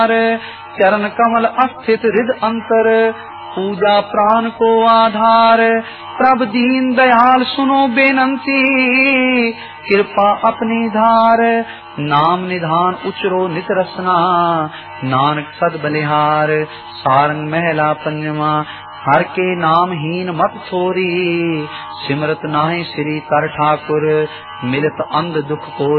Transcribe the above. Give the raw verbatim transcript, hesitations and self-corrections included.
चरण कमल अस्थित हृद अंतर, पूजा प्राण को आधार। प्रभ दीन दयाल सुनो बेनंती, कृपा अपनी धार। नाम निधान उचरो नित रसना, नानक सद बलिहार। सारंग महला पंजवा, हर के नाम हीन मत छोरी, सिमरत नाहि श्री कर ठाकुर। मिलत अंध दुख को